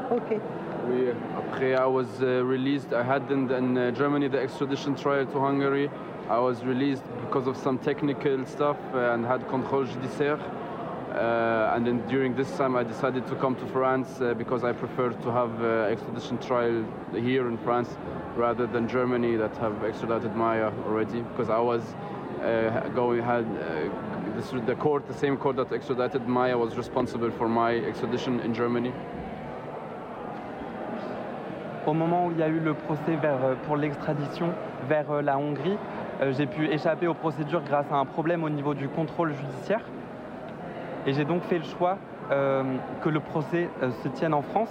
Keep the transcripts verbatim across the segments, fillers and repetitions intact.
Ok. Oui, après I was uh, released. I had in, in uh, Germany the extradition trial to Hungary. I was released because of some technical stuff uh, and had contrôle judiciaire. Uh, and then during this time I decided to come to France uh, because I prefer to have uh, extradition trial here in France rather than Germany that have extradited Maya already, because I was uh, going had uh, this, the court, the same court that extradited Maya was responsible for my extradition in Germany. Au moment où il y a eu le procès vers, pour l'extradition vers la Hongrie, euh, j'ai pu échapper aux procédures grâce à un problème au niveau du contrôle judiciaire. Et j'ai donc fait le choix euh, que le procès euh, se tienne en France.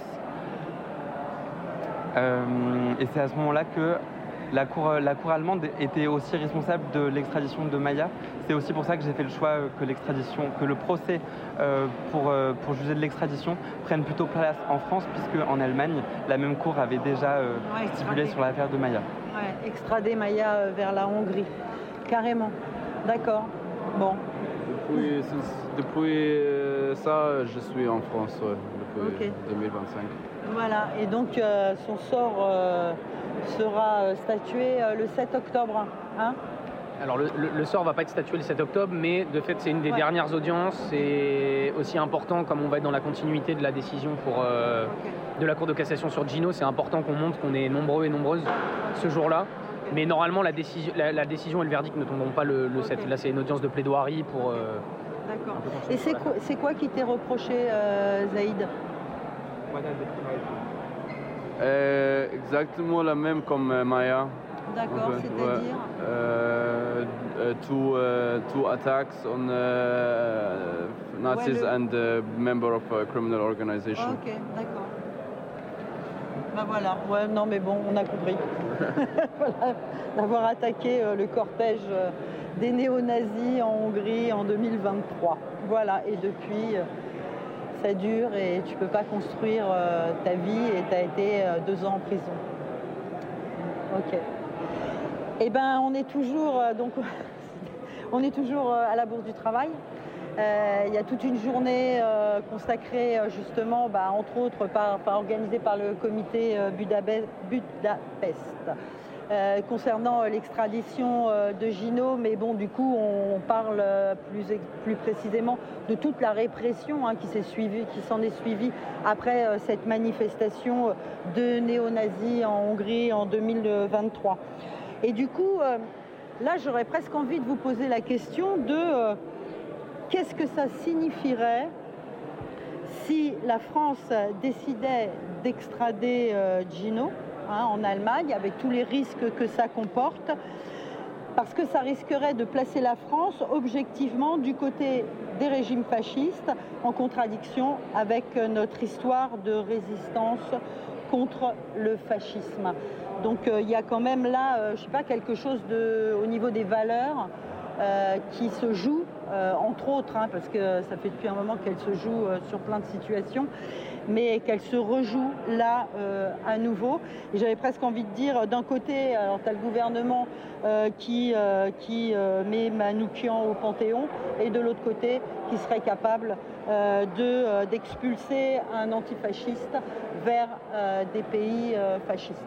Euh, et c'est à ce moment-là que la cour, la cour allemande était aussi responsable de l'extradition de Maya. C'est aussi pour ça que j'ai fait le choix que l'extradition, que le procès euh, pour, euh, pour juger de l'extradition prenne plutôt place en France, puisque en Allemagne, la même cour avait déjà euh, ouais, stipulé sur l'affaire de Maya. Ouais, extrader Maya vers la Hongrie, carrément. D'accord. Bon. Depuis, depuis ça, je suis en France, ouais, depuis okay. deux mille vingt-cinq. Voilà, et donc euh, son sort euh, sera statué euh, le sept octobre. Hein Alors le, le, le sort ne va pas être statué le sept octobre, mais de fait c'est une des ouais. dernières audiences. C'est aussi important, comme on va être dans la continuité de la décision pour, euh, okay. de la Cour de cassation sur Gino, c'est important qu'on montre qu'on est nombreux et nombreuses ce jour-là. Mais normalement, la décision, la, la décision et le verdict ne tomberont pas le, le sept. Okay. Là, c'est une audience de plaidoirie pour... Euh, D'accord. Et c'est quoi, c'est quoi qui t'est reproché, euh, Zaïd? euh, Exactement la même comme euh, Maya. D'accord, okay. C'est-à-dire ouais. euh, uh, two, uh, two attacks on uh, Nazis ouais, le... and uh, member of a criminal organization. Ok, d'accord. Ben voilà, ouais, non mais bon, on a compris. Voilà, d'avoir attaqué euh, le cortège euh, des néo-nazis en Hongrie en deux mille vingt-trois. Voilà, et depuis, euh, ça dure et tu peux pas construire euh, ta vie et tu as été euh, deux ans en prison. Ok. Eh ben, on est toujours, euh, donc, on est toujours euh, à la Bourse du Travail. Il euh, y a toute une journée euh, consacrée euh, justement, bah, entre autres, par, par, organisée par le comité euh, Budapest, Budapest euh, concernant euh, l'extradition euh, de Gino. Mais bon, du coup, on parle euh, plus, plus précisément de toute la répression hein, qui s'est suivie, qui s'en est suivie après euh, cette manifestation de néo-nazis en Hongrie en deux mille vingt-trois. Et du coup, euh, là, j'aurais presque envie de vous poser la question de... Euh, Qu'est-ce que ça signifierait si la France décidait d'extrader euh, Gino hein, en Allemagne, avec tous les risques que ça comporte, parce que ça risquerait de placer la France objectivement du côté des régimes fascistes, en contradiction avec notre histoire de résistance contre le fascisme. Donc il euh, y a quand même là, euh, je sais pas, quelque chose de, au niveau des valeurs euh, qui se joue. Euh, entre autres, hein, parce que ça fait depuis un moment qu'elle se joue euh, sur plein de situations, mais qu'elle se rejoue là euh, à nouveau. Et j'avais presque envie de dire, d'un côté, alors tu as le gouvernement euh, qui, euh, qui euh, met Manouchian au Panthéon, et de l'autre côté, qui serait capable euh, de, euh, d'expulser un antifasciste vers euh, des pays euh, fascistes.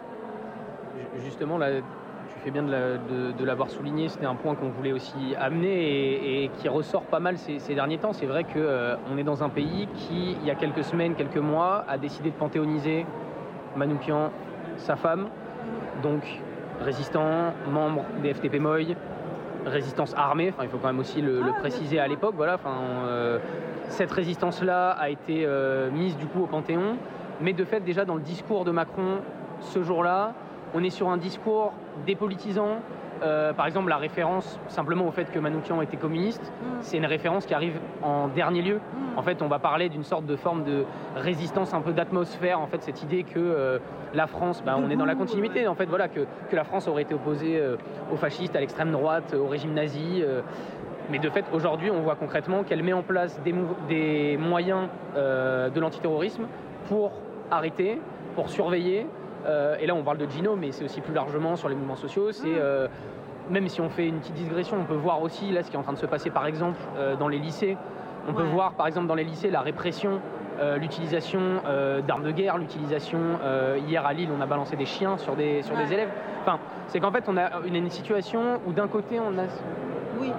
Justement, là, tu fais bien de, la, de, de l'avoir souligné, c'était un point qu'on voulait aussi amener et, et qui ressort pas mal ces, ces derniers temps. C'est vrai qu'on euh, est dans un pays qui, il y a quelques semaines, quelques mois, a décidé de panthéoniser Manouchian, sa femme, donc résistant, membre des F T P M O I, résistance armée, enfin, il faut quand même aussi le, ah, le préciser à l'époque. Voilà, enfin, euh, cette résistance-là a été euh, mise du coup au Panthéon, mais de fait déjà dans le discours de Macron ce jour-là, on est sur un discours dépolitisant. Euh, par exemple, la référence simplement au fait que Manouchian était communiste, mmh. c'est une référence qui arrive en dernier lieu. Mmh. En fait, on va parler d'une sorte de forme de résistance, un peu d'atmosphère. En fait, cette idée que euh, la France, bah, on est dans la continuité. En fait, voilà, que, que la France aurait été opposée euh, aux fascistes, à l'extrême droite, au régime nazi. Euh, mais de fait, aujourd'hui, on voit concrètement qu'elle met en place des, mou- des moyens euh, de l'antiterrorisme pour arrêter, pour surveiller. Euh, et là, on parle de Gino, mais c'est aussi plus largement sur les mouvements sociaux. C'est, euh, même si on fait une petite digression, on peut voir aussi là ce qui est en train de se passer, par exemple, euh, dans les lycées. On ouais. peut voir, par exemple, dans les lycées, la répression euh, l'utilisation euh, d'armes de guerre, l'utilisation, euh, hier à Lille, on a balancé des chiens sur des, sur ouais. des élèves. Enfin, c'est qu'en fait, on a une, une situation où d'un côté, on a... Oui.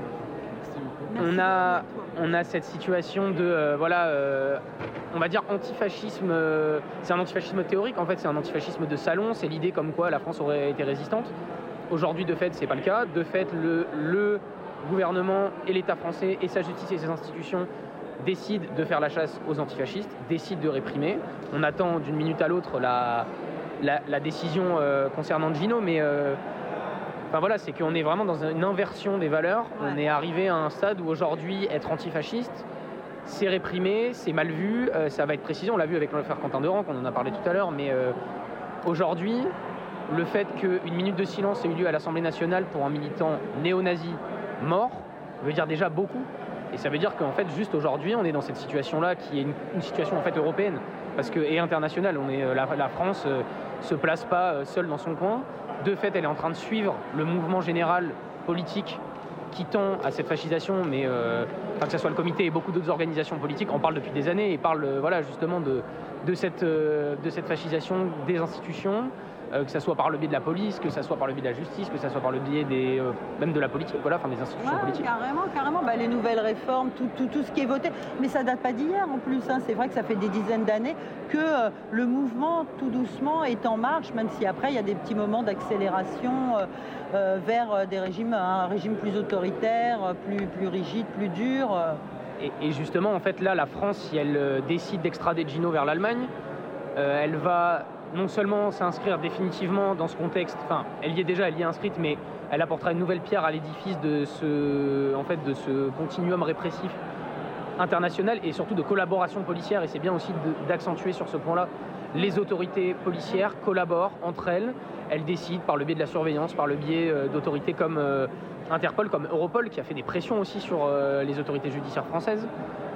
On a, on a cette situation de, euh, voilà, euh, on va dire antifascisme, euh, c'est un antifascisme théorique, en fait, c'est un antifascisme de salon, c'est l'idée comme quoi la France aurait été résistante. Aujourd'hui, de fait, c'est pas le cas. De fait, le, le gouvernement et l'État français et sa justice et ses institutions décident de faire la chasse aux antifascistes, décident de réprimer. On attend d'une minute à l'autre la, la, la décision euh, concernant Gino, mais... Euh, Enfin voilà, c'est qu'on est vraiment dans une inversion des valeurs. Ouais. On est arrivé à un stade où aujourd'hui, être antifasciste, c'est réprimé, c'est mal vu, euh, ça va être précisé. On l'a vu avec l'affaire Quentin Durand, qu'on en a parlé tout à l'heure, mais euh, aujourd'hui, le fait qu'une minute de silence ait eu lieu à l'Assemblée nationale pour un militant néo-nazi mort veut dire déjà beaucoup. Et ça veut dire qu'en fait, juste aujourd'hui, on est dans cette situation-là qui est une, une situation en fait européenne parce que, et internationale. On est, la, la France ne euh, se place pas euh, seule dans son coin. De fait, elle est en train de suivre le mouvement général politique qui tend à cette fascisation, mais euh, enfin, que ce soit le comité et beaucoup d'autres organisations politiques en parlent depuis des années et parlent euh, voilà, justement de, de, cette, euh, de cette fascisation des institutions, euh, que ce soit par le biais de la police, que ce soit par le biais de la justice, que ce soit par le biais des, euh, même de la politique, voilà, enfin des institutions ouais, politiques. Carrément, carrément. Bah, les nouvelles réformes, tout, tout, tout ce qui est voté. Mais ça date pas d'hier en plus. Hein. C'est vrai que ça fait des dizaines d'années que euh, le mouvement, tout doucement, est en marche, même si après, il y a des petits moments d'accélération euh, euh, vers des régimes, un régime plus autoritaire, plus, plus rigide, plus dur. Euh. Et, et justement, en fait, là, la France, si elle euh, décide d'extrader Gino vers l'Allemagne, euh, elle va non seulement s'inscrire définitivement dans ce contexte, enfin, elle y est déjà, elle y est inscrite, mais elle apportera une nouvelle pierre à l'édifice de ce, en fait, de ce continuum répressif international et surtout de collaboration policière. Et c'est bien aussi de, d'accentuer sur ce point-là. Les autorités policières collaborent entre elles. Elles décident par le biais de la surveillance, par le biais euh, d'autorités comme euh, Interpol, comme Europol, qui a fait des pressions aussi sur euh, les autorités judiciaires françaises.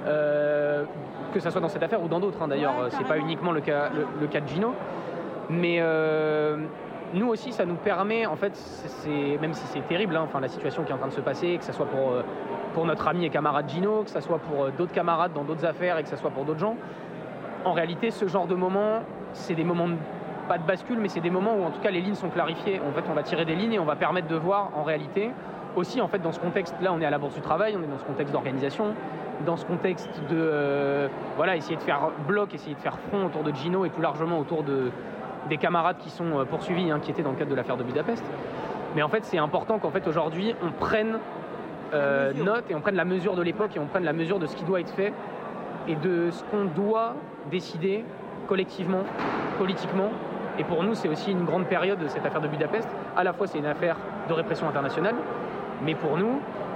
Euh, que ce soit dans cette affaire ou dans d'autres, hein, d'ailleurs, ouais, c'est pas uniquement le cas, le, le cas de Gino. Mais euh, nous aussi, ça nous permet, en fait, c'est, même si c'est terrible, hein, enfin, la situation qui est en train de se passer, que ce soit pour, pour notre ami et camarade Gino, que ce soit pour d'autres camarades dans d'autres affaires et que ce soit pour d'autres gens, en réalité, ce genre de moments, c'est des moments, de, pas de bascule, mais c'est des moments où, en tout cas, les lignes sont clarifiées. En fait, on va tirer des lignes et on va permettre de voir, en réalité, aussi, en fait, dans ce contexte-là, on est à la Bourse du Travail, on est dans ce contexte d'organisation, dans ce contexte de, euh, voilà, essayer de faire bloc, essayer de faire front autour de Gino et plus largement autour de des camarades qui sont poursuivis, hein, qui étaient dans le cadre de l'affaire de Budapest. Mais en fait, c'est important qu'en fait, aujourd'hui, on prenne euh, note et on prenne la mesure de l'époque et on prenne la mesure de ce qui doit être fait et de ce qu'on doit décider collectivement, politiquement. Et pour nous, c'est aussi une grande période de cette affaire de Budapest. À la fois, c'est une affaire de répression internationale, mais pour nous,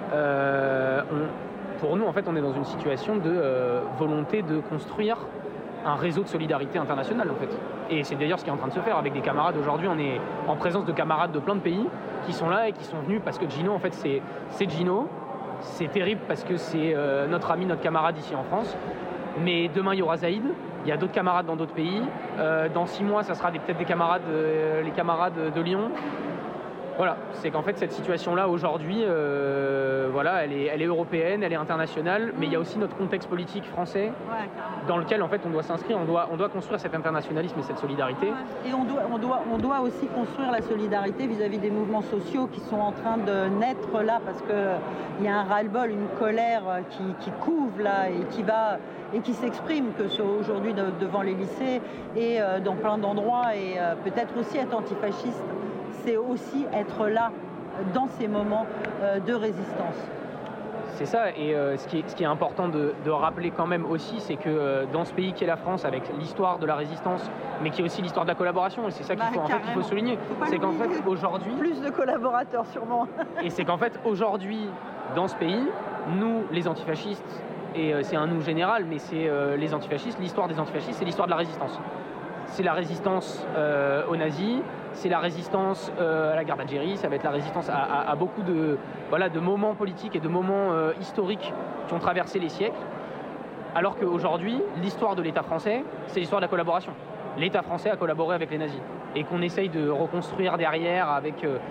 euh, on, pour nous, en fait, on est dans une situation de euh, volonté de construire un réseau de solidarité internationale, en fait. Et c'est d'ailleurs ce qui est en train de se faire avec des camarades. Aujourd'hui, on est en présence de camarades de plein de pays qui sont là et qui sont venus parce que Gino, en fait, c'est, c'est Gino. C'est terrible parce que c'est euh, notre ami, notre camarade ici en France. Mais demain, il y aura Zaïd. Il y a d'autres camarades dans d'autres pays. Euh, dans six mois, ça sera des, peut-être des camarades, euh, les camarades de Lyon. Voilà, c'est qu'en fait, cette situation-là, aujourd'hui, euh, voilà, elle est, elle est européenne, elle est internationale, mais il y a aussi notre contexte politique français ouais, dans lequel, en fait, on doit s'inscrire, on doit, on doit construire cet internationalisme et cette solidarité. Ouais. Et on doit, on, doit, on doit aussi construire la solidarité vis-à-vis des mouvements sociaux qui sont en train de naître là, parce qu'il y a un ras-le-bol, une colère qui, qui couve là et qui va... et qui s'exprime, que ce soit aujourd'hui de, devant les lycées et euh, dans plein d'endroits, et euh, peut-être aussi être antifasciste, c'est aussi être là dans ces moments euh, de résistance. C'est ça, et euh, ce, qui est, ce qui est important de, de rappeler quand même aussi, c'est que euh, dans ce pays qui est la France, avec l'histoire de la résistance, mais qui est aussi l'histoire de la collaboration, et c'est ça qu'il faut, bah, en fait, qu'il faut souligner, c'est qu'en fait aujourd'hui... Plus de collaborateurs sûrement. Et c'est qu'en fait aujourd'hui, dans ce pays, nous, les antifascistes, et euh, c'est un nous général, mais c'est euh, les antifascistes, l'histoire des antifascistes, c'est l'histoire de la résistance. C'est la résistance euh, aux nazis, c'est la résistance euh, à la guerre d'Algérie, ça va être la résistance à, à, à beaucoup de, voilà, de moments politiques et de moments euh, historiques qui ont traversé les siècles. Alors qu'aujourd'hui, l'histoire de l'État français, c'est l'histoire de la collaboration. L'État français a collaboré avec les nazis. Et qu'on essaye de reconstruire derrière avec... Euh,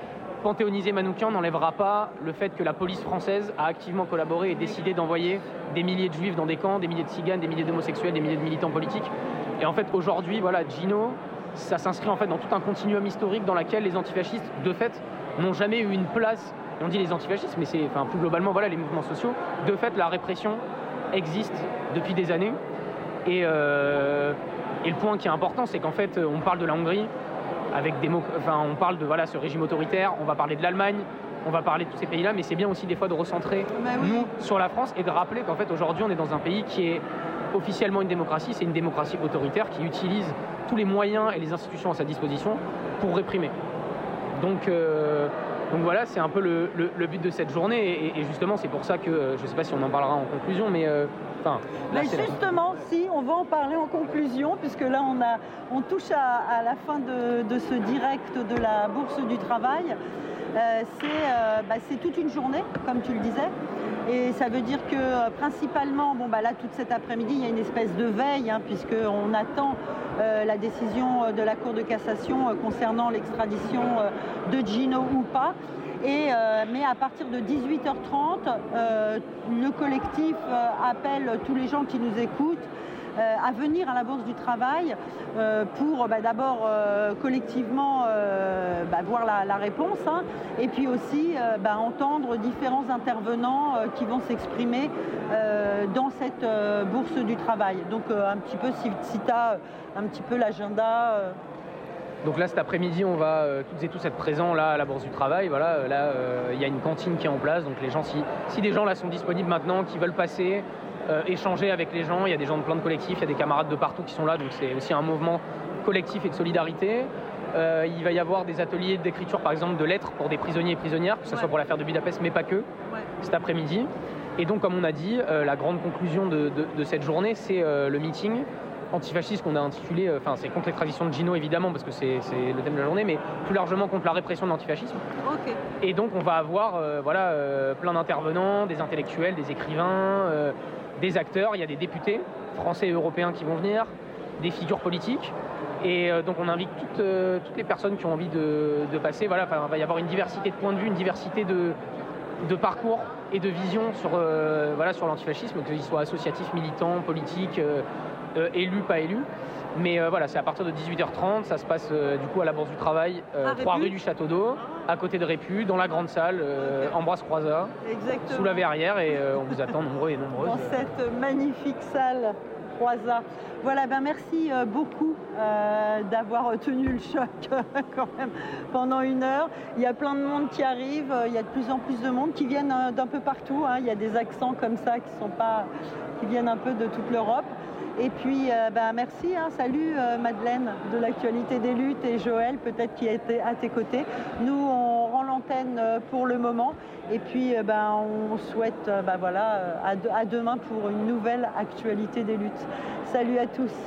panthéoniser Manoukian n'enlèvera pas le fait que la police française a activement collaboré et décidé d'envoyer des milliers de juifs dans des camps, des milliers de tziganes, des milliers d'homosexuels, des milliers de militants politiques. Et en fait, aujourd'hui, voilà, Gino, ça s'inscrit en fait dans tout un continuum historique dans lequel les antifascistes, de fait, n'ont jamais eu une place. Et on dit les antifascistes, mais c'est, enfin, plus globalement, voilà, les mouvements sociaux. De fait, la répression existe depuis des années. Et, euh, et le point qui est important, c'est qu'en fait, on parle de la Hongrie, avec des mots, enfin, on parle de voilà, ce régime autoritaire, on va parler de l'Allemagne, on va parler de tous ces pays-là, mais c'est bien aussi des fois de recentrer bah oui. nous sur la France et de rappeler qu'en fait, aujourd'hui, on est dans un pays qui est officiellement une démocratie, c'est une démocratie autoritaire qui utilise tous les moyens et les institutions à sa disposition pour réprimer. Donc, euh, donc voilà, c'est un peu le, le, le but de cette journée et, et justement, c'est pour ça que, je ne sais pas si on en parlera en conclusion, mais... Euh, Enfin, là, mais justement, la... si, on va en parler en conclusion, puisque là, on, a, on touche à, à la fin de, de ce direct de la Bourse du Travail. Euh, c'est, euh, bah, c'est toute une journée, comme tu le disais. Et ça veut dire que euh, principalement, bon, bah, là, toute cet après-midi, il y a une espèce de veille, hein, puisqu'on attend euh, la décision de la Cour de cassation euh, concernant l'extradition euh, de Gino ou pas. Et, euh, mais à partir de dix-huit heures trente, euh, le collectif euh, appelle tous les gens qui nous écoutent euh, à venir à la Bourse du Travail euh, pour bah, d'abord euh, collectivement euh, bah, voir la, la réponse hein, et puis aussi euh, bah, entendre différents intervenants euh, qui vont s'exprimer euh, dans cette euh, Bourse du Travail. Donc euh, un petit peu, si, si tu as un petit peu l'agenda... Euh, Donc là, cet après-midi, on va euh, toutes et tous être présents là à la Bourse du Travail. Voilà, euh, là, il euh, y a une cantine qui est en place. Donc les gens, si, si des gens là sont disponibles maintenant, qui veulent passer, euh, échanger avec les gens, il y a des gens de plein de collectifs, il y a des camarades de partout qui sont là. Donc c'est aussi un mouvement collectif et de solidarité. Euh, il va y avoir des ateliers d'écriture, par exemple, de lettres pour des prisonniers et prisonnières, que ce ouais. soit pour l'affaire de Budapest, mais pas que, ouais. cet après-midi. Et donc, comme on a dit, euh, la grande conclusion de, de, de cette journée, c'est euh, le meeting antifasciste qu'on a intitulé, enfin euh, c'est contre l'extradition de Gino évidemment parce que c'est, c'est le thème de la journée, mais plus largement contre la répression de l'antifascisme. Okay. Et donc on va avoir euh, voilà, euh, plein d'intervenants, des intellectuels, des écrivains, euh, des acteurs, il y a des députés français et européens qui vont venir, des figures politiques. Et euh, donc on invite toutes, euh, toutes les personnes qui ont envie de, de passer. Voilà, il va y avoir une diversité de points de vue, une diversité de, de parcours et de visions sur, euh, voilà, sur l'antifascisme, qu'ils soient associatifs, militants, politiques, euh, Euh, élus, pas élus. Mais euh, voilà, c'est à partir de dix-huit heures trente, ça se passe euh, du coup à la Bourse du Travail, euh, trois rue du Château d'Eau, à côté de Répu, dans la grande salle, euh, Ambroise Croizat, sous la verrière, et euh, on vous attend nombreux et nombreuses. Dans cette magnifique salle Croizat. Voilà, ben merci euh, beaucoup euh, d'avoir tenu le choc quand même pendant une heure. Il y a plein de monde qui arrive, il y a de plus en plus de monde qui viennent euh, d'un peu partout. Hein. Il y a des accents comme ça qui sont pas, qui viennent un peu de toute l'Europe. Et puis, euh, ben, merci, hein. Salut euh, Madeleine de l'actualité des luttes et Joël, peut-être qui a été à tes côtés. Nous, on rend l'antenne euh, pour le moment. Et puis, euh, ben, on souhaite euh, ben, voilà, euh, à, de, à demain pour une nouvelle actualité des luttes. Salut à tous.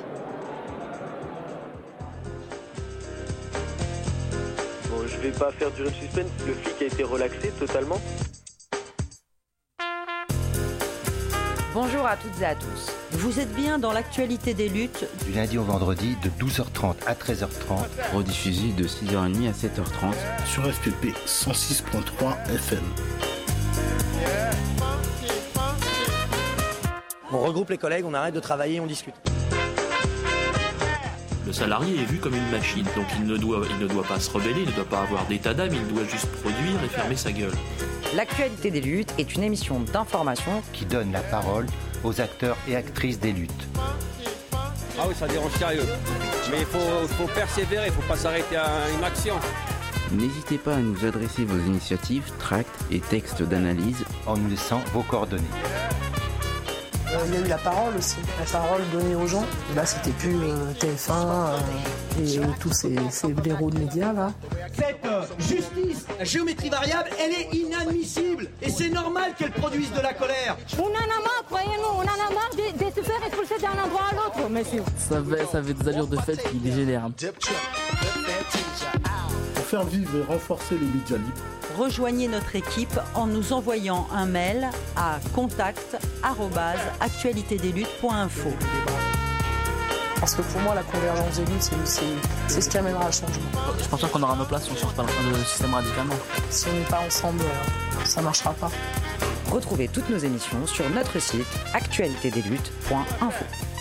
Bon, je vais pas faire durer le suspense. Le flic a été relaxé totalement. Bonjour à toutes et à tous. Vous êtes bien dans l'actualité des luttes. Du lundi au vendredi de douze heures trente à treize heures trente. Rediffusé de six heures trente à sept heures trente. Sur F P P cent six point trois F M. On regroupe les collègues, on arrête de travailler, on discute. Le salarié est vu comme une machine, donc il ne doit, il ne doit pas se rebeller, il ne doit pas avoir d'état d'âme, il doit juste produire et fermer sa gueule. L'actualité des luttes est une émission d'information qui donne la parole aux acteurs et actrices des luttes. Ah oui, ça dérange sérieux. Mais il faut, faut persévérer, il ne faut pas s'arrêter à une action. N'hésitez pas à nous adresser vos initiatives, tracts et textes d'analyse en nous laissant vos coordonnées. Euh, il y a eu la parole aussi, la parole donnée aux gens. Là, c'était plus euh, T F un euh, et tous ces, ces blaireaux de médias là. Cette euh, justice, la géométrie variable, elle est inadmissible et c'est normal qu'elle produise de la colère. On en a marre, croyez-nous, on en a marre de, de se faire expulser d'un endroit à l'autre, monsieur. Ça avait, ça avait des allures de fête qui dégénèrent. Pour faire vivre et renforcer les médias libres, rejoignez notre équipe en nous envoyant un mail à contact arobase actualité des luttes point info. Parce que pour moi, la convergence des luttes, c'est, c'est, c'est ce qui amènera le changement. Je pense pas qu'on aura nos places si on ne change pas le système radicalement. Si on n'est pas ensemble, ça ne marchera pas. Retrouvez toutes nos émissions sur notre site actualité des luttes point info.